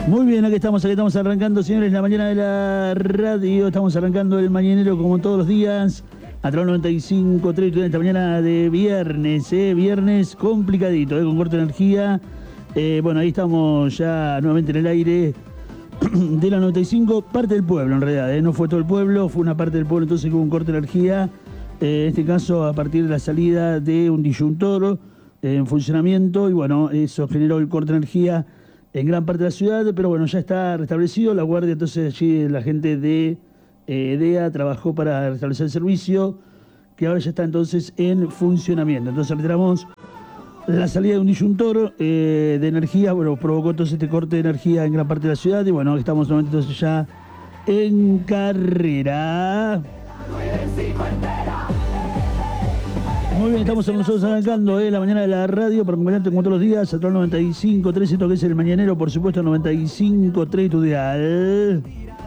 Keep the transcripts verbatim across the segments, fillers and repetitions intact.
Muy bien, aquí estamos, aquí estamos arrancando, señores, la mañana de la radio. Estamos arrancando el mañanero como todos los días. A través noventa y cinco punto tres, esta mañana de viernes, ¿eh? Viernes complicadito, ¿eh? Con corte de energía. Eh, bueno, ahí estamos ya nuevamente en el aire de la noventa y cinco, parte del pueblo en realidad, ¿eh? No fue todo el pueblo, fue una parte del pueblo, entonces hubo un corte de energía. Eh, en este caso, a partir de la salida de un disyuntor eh, en funcionamiento, y bueno, eso generó el corte de energía en gran parte de la ciudad, pero bueno, ya está restablecido. La guardia, entonces allí la gente de eh, E D E A trabajó para restablecer el servicio, que ahora ya está entonces en funcionamiento. Entonces retiramos la salida de un disyuntor eh, de energía, bueno, provocó entonces este corte de energía en gran parte de la ciudad, y bueno, estamos nuevamente entonces ya en carrera. Muy bien, estamos nosotros arrancando eh, la mañana de la radio para acompañarte como todos los días a través noventa y cinco punto tres, esto que es el mañanero, por supuesto, noventa y cinco punto tres tu dial.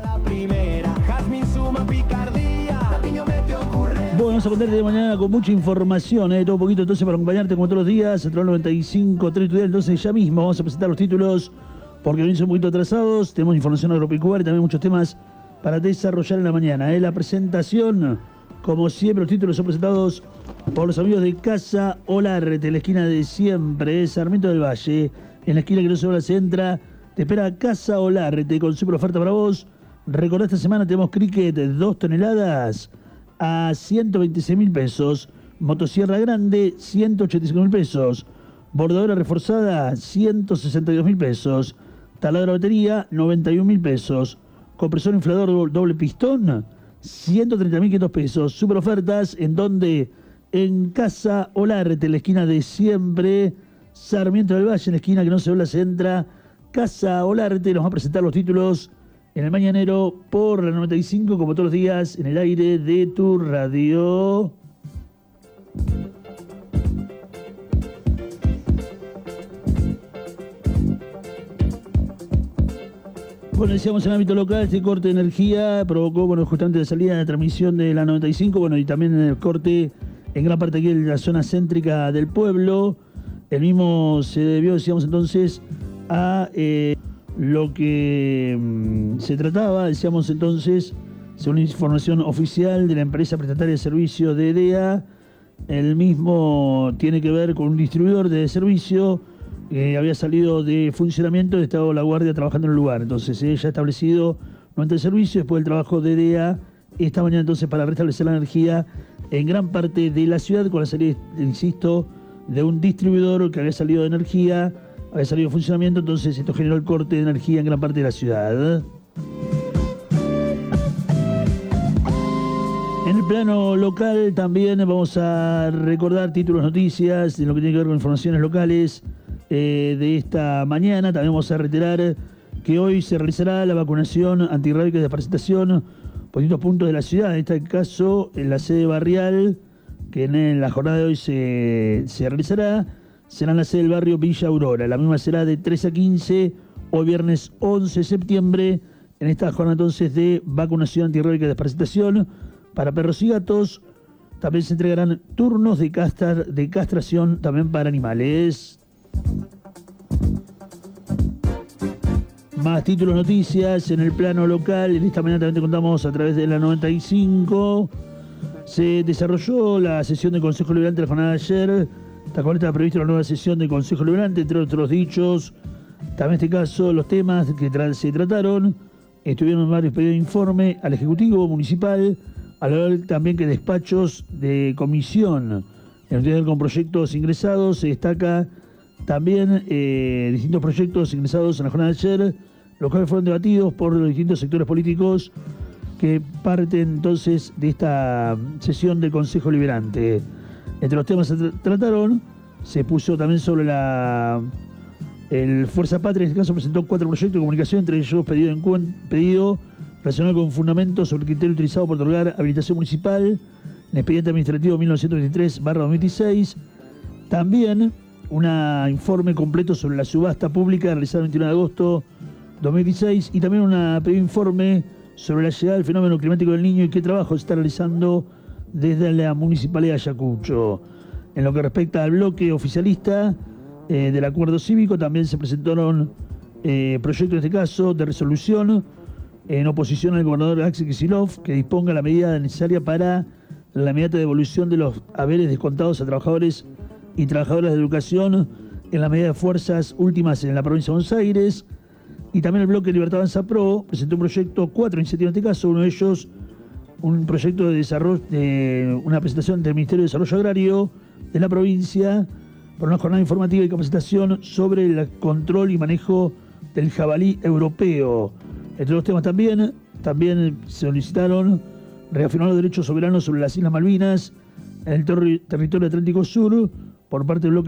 Bueno, vamos a contarte de mañana con mucha información, eh, todo un poquito entonces para acompañarte como todos los días a través noventa y cinco punto tres tu dial. Entonces ya mismo vamos a presentar los títulos porque hoy son un poquito atrasados, tenemos información agropecuaria y también muchos temas para desarrollar en la mañana. Eh. La presentación, como siempre, los títulos son presentados por los amigos de Casa Olarte, en la esquina de siempre, Sarmiento del Valle, en la esquina que no se va, se entra, te espera Casa Olarte con super oferta para vos. Recordá, esta semana tenemos cricket de dos toneladas a ciento veintiséis mil pesos, motosierra grande ciento ochenta y cinco mil pesos, bordadora reforzada ciento sesenta y dos mil pesos, taladro de batería noventa y un mil pesos, compresor inflador doble pistón ciento treinta mil quinientos pesos. Super ofertas en donde en Casa Olarte, en la esquina de siempre, Sarmiento del Valle, en la esquina que no se habla, se entra. Casa Olarte nos va a presentar los títulos en el mañanero por la noventa y cinco, como todos los días, en el aire de tu radio. Bueno, decíamos en el ámbito local, este corte de energía provocó, bueno, justamente la salida de la transmisión de la noventa y cinco, bueno, y también el corte en gran parte aquí en la zona céntrica del pueblo. El mismo se debió, decíamos entonces, a eh, lo que mmm, se trataba, decíamos entonces, según información oficial de la empresa prestataria de servicio de E D E A, el mismo tiene que ver con un distribuidor de servicio que eh, había salido de funcionamiento y estaba la guardia trabajando en el lugar. Entonces, eh, ya establecido nuevamente el servicio después del trabajo de E D E A esta mañana entonces para restablecer la energía en gran parte de la ciudad con la salida, insisto, de un distribuidor que había salido de energía, había salido de funcionamiento, entonces esto generó el corte de energía en gran parte de la ciudad. En el plano local también vamos a recordar títulos, noticias, de lo que tiene que ver con informaciones locales eh, de esta mañana. También vamos a reiterar que hoy se realizará la vacunación antirrábica de desparasitación por distintos puntos de la ciudad, en este caso en la sede barrial, que en la jornada de hoy se, se realizará, será en la sede del barrio Villa Aurora. La misma será de trece a quince, hoy viernes once de septiembre, en esta jornada entonces de vacunación antirrábica de desparasitación para perros y gatos. También se entregarán turnos de, castar, de castración también para animales. Más títulos, noticias en el plano local. En esta mañana también te contamos a través de la noventa y cinco. Se desarrolló la sesión del Consejo Liberante la jornada de ayer. Esta jornada está prevista una nueva sesión del Consejo Liberante, entre otros dichos. También en este caso los temas que tra- se trataron. Estuvieron varios pedidos de informe al Ejecutivo Municipal, a la vez también que despachos de comisión. En el con proyectos ingresados se destaca también eh, distintos proyectos ingresados en la jornada de ayer, los cuales fueron debatidos por los distintos sectores políticos que parten entonces de esta sesión del Consejo Liberante. Entre los temas que se tr- trataron, se puso también sobre la el Fuerza Patria, en este caso presentó cuatro proyectos de comunicación, entre ellos pedido, en cuen- pedido relacionado con fundamentos sobre el criterio utilizado para otorgar habilitación municipal en expediente administrativo mil novecientos veintitrés barra dos mil dieciséis. También un informe completo sobre la subasta pública realizada el veintiuno de agosto de dos mil dieciséis y también un pedido informe sobre la llegada del fenómeno climático del Niño y qué trabajo se está realizando desde la Municipalidad de Ayacucho. En lo que respecta al bloque oficialista eh, del acuerdo cívico, también se presentaron eh, proyecto en este caso de resolución en oposición al gobernador Axel Kicillof, que disponga la medida necesaria para la inmediata devolución de los haberes descontados a trabajadores y trabajadoras de educación en la medida de fuerzas últimas en la provincia de Buenos Aires. Y también el bloque Libertad Avanza Pro presentó un proyecto, cuatro iniciativas en este caso, uno de ellos un proyecto de desarrollo, de una presentación del Ministerio de Desarrollo Agrario de la provincia por una jornada informativa y capacitación sobre el control y manejo del jabalí europeo. Entre los temas también, también solicitaron reafirmar los derechos soberanos sobre las Islas Malvinas en el ter- territorio Atlántico Sur por parte del bloque